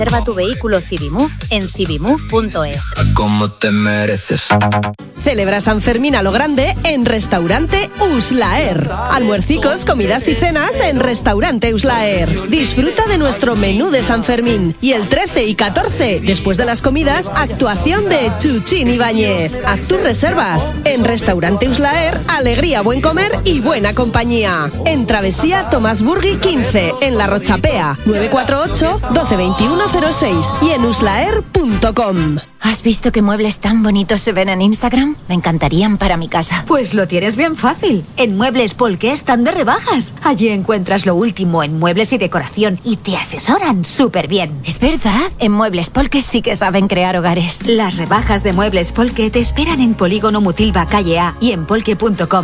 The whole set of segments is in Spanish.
Reserva tu vehículo Civimove en civimove.es. Como te mereces. Celebra San Fermín a lo grande en Restaurante Uslaer. Almuercicos, comidas y cenas en Restaurante Uslaer. Disfruta de nuestro menú de San Fermín. Y el 13 y 14, después de las comidas, actuación de Chuchín Ibáñez. Haz tus reservas. En Restaurante Uslaer, alegría, buen comer y buena compañía. En Travesía Tomás Burgui 15, en La Rochapea, 948 12 21 06 y en uslaer.com. ¿Has visto qué muebles tan bonitos se ven en Instagram? Me encantarían para mi casa. Pues lo tienes bien fácil. En Muebles Polke están de rebajas. Allí encuentras lo último en muebles y decoración y te asesoran súper bien. Es verdad, en Muebles Polke sí que saben crear hogares. Las rebajas de Muebles Polke te esperan en Polígono Mutilva, calle A y en polke.com.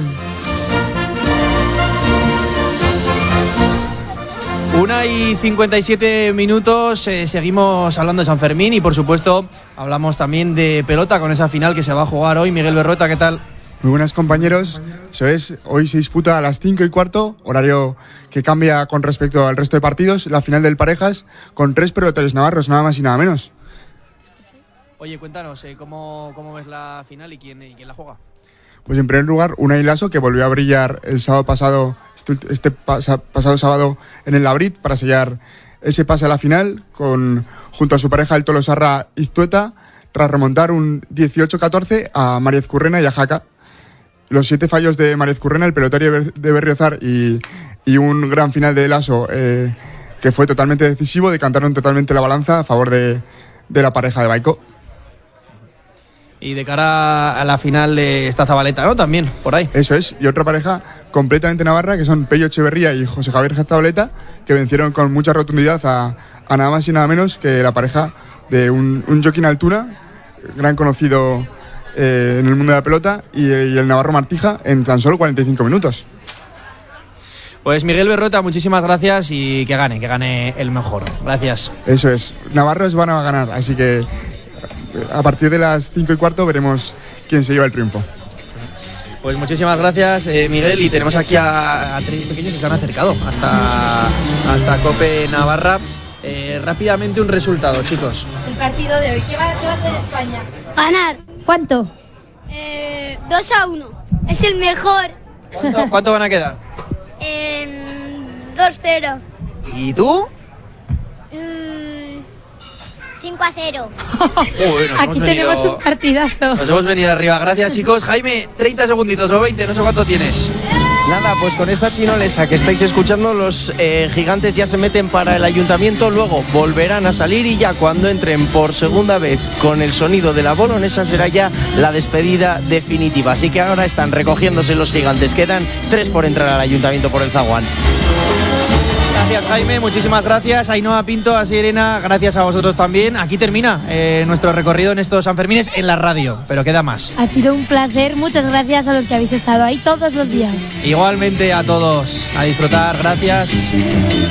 1:57, seguimos hablando de San Fermín y por supuesto hablamos también de pelota con esa final que se va a jugar hoy. Miguel Berrueta, ¿qué tal? Muy buenas, compañeros. Eso es, hoy se disputa a las 5:15, horario que cambia con respecto al resto de partidos, la final del Parejas con 3 peloteros navarros, nada más y nada menos. Oye, cuéntanos, ¿cómo ves la final y quién la juega? Pues en primer lugar, Unai Laso, que volvió a brillar el sábado pasado, pasado sábado en el Labrit para sellar ese pase a la final junto a su pareja el Tolosarra Iztueta, tras remontar un 18-14 a Mariez Currena y a Jaca. Los 7 fallos de Mariez Currena, el pelotario de Berriozar y un gran final de Laso que fue totalmente decisivo, decantaron totalmente la balanza a favor de la pareja de Baico. Y de cara a la final de esta Zabaleta, ¿no? También, por ahí. Eso es, y otra pareja completamente navarra, que son Pello Echeverría y José Javier Zabaleta, que vencieron con mucha rotundidad a nada más y nada menos que la pareja de un Joaquín Altuna, gran conocido en el mundo de la pelota, y el navarro Martija en tan solo 45 minutos. Pues Miguel Berrueta, muchísimas gracias y que gane el mejor. Gracias. Eso es, navarros van a ganar, así que a partir de las 5:15 veremos quién se lleva el triunfo. Pues muchísimas gracias, Miguel, y tenemos aquí a 3 pequeños que se han acercado hasta Cope Navarra. Rápidamente un resultado, chicos. El partido de hoy, ¿qué va a hacer España? Ganar. ¿Cuánto? 2-1. Es el mejor. ¿Cuánto van a quedar? 2-0. ¿Y tú? 5-0. Aquí tenemos un partidazo. Nos hemos venido arriba. Gracias, chicos. Jaime, 30 segunditos o 20, no sé cuánto tienes. Nada, pues con esta chinolesa que estáis escuchando, los gigantes ya se meten para el ayuntamiento, luego volverán a salir y ya cuando entren por segunda vez con el sonido de la bolonesa será ya la despedida definitiva. Así que ahora están recogiéndose los gigantes, quedan 3 por entrar al ayuntamiento por el zaguán. Gracias, Jaime, muchísimas gracias. Ainhoa Pinto, así Elena, gracias a vosotros también. Aquí termina nuestro recorrido en estos Sanfermines en la radio, pero queda más. Ha sido un placer, muchas gracias a los que habéis estado ahí todos los días. Igualmente a todos, a disfrutar, gracias.